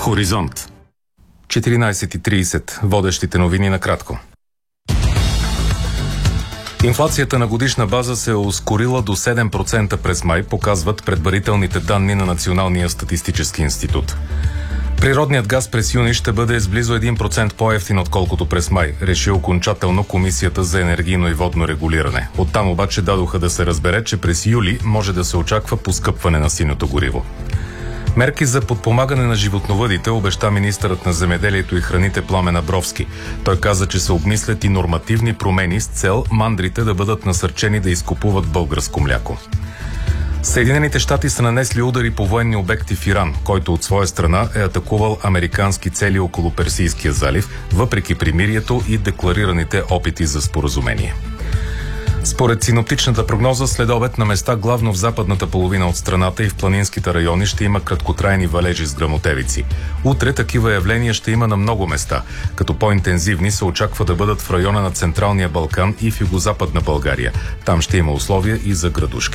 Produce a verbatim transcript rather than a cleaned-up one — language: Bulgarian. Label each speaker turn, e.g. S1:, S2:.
S1: Хоризонт.
S2: четиринайсет и трийсет. Водещите новини накратко. Инфлацията на годишна база се е ускорила до седем процента през май, показват предварителните данни на Националния статистически институт. Природният газ през юни ще бъде с близо един процент по-евтин, отколкото през май, реши окончателно Комисията за енергийно и водно регулиране. Оттам обаче дадоха да се разбере, че през юли може да се очаква поскъпване на синьото гориво. Мерки за подпомагане на животновъдите обеща министърът на земеделието и храните Пламен Абровски. Той каза, че се обмислят и нормативни промени с цел мандрите да бъдат насърчени да изкупуват българско мляко. Съединените щати са нанесли удари по военни обекти в Иран, който от своя страна е атакувал американски цели около Персийския залив, въпреки примирието и декларираните опити за споразумение. Според синоптичната прогноза, след обед на места главно в западната половина от страната и в планинските райони ще има краткотрайни валежи с гръмотевици. Утре такива явления ще има на много места, като по-интензивни се очаква да бъдат в района на Централния Балкан и в югозападна България. Там ще има условия и за градушки.